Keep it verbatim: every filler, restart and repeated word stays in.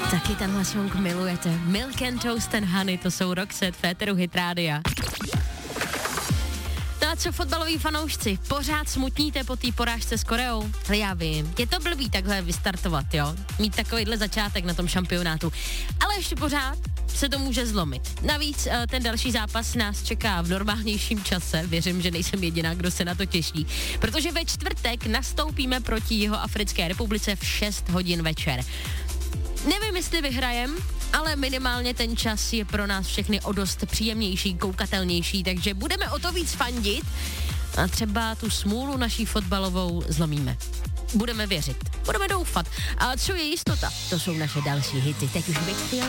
Taky tenhle song milujete. Milk and Toast and Honey, to jsou Roxette, Féteru Hit Rádia. No a co fotbaloví fanoušci? Pořád smutníte po té porážce s Koreou? Já vím, je to blbý takhle vystartovat, jo? Mít takovýhle začátek na tom šampionátu. Ale ještě pořád se to může zlomit. Navíc ten další zápas nás čeká v normálnějším čase. Věřím, že nejsem jediná, kdo se na to těší. Protože ve čtvrtek nastoupíme proti Jihoafrické republice v šest hodin večer. Nevím, jestli vyhrajem, ale minimálně ten čas je pro nás všechny o dost příjemnější, koukatelnější, takže budeme o to víc fandit a třeba tu smůlu naší fotbalovou zlomíme. Budeme věřit, budeme doufat. A co je jistota? To jsou naše další hity. Teď už Big Feel